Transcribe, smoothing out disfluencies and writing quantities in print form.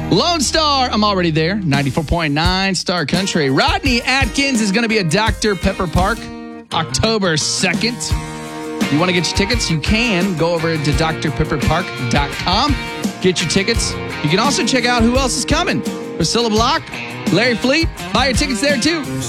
Lone Star, I'm already there. 94.9 Star Country. Rodney Atkins is going to be at Dr. Pepper Park October 2nd. You want to get your tickets? You can go over to drpepperpark.com. Get your tickets. You can also check out who else is coming. Priscilla Block, Larry Fleet. Buy your tickets there too.